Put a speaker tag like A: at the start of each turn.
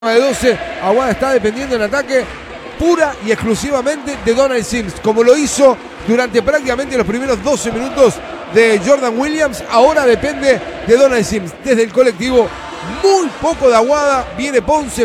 A: de 12, Aguada está dependiendo en ataque pura y exclusivamente de Donald Sims, como lo hizo durante prácticamente los primeros 12 minutos de Jordan Williams. Ahora depende de Donald Sims. Desde el colectivo, muy poco de Aguada, viene Ponce.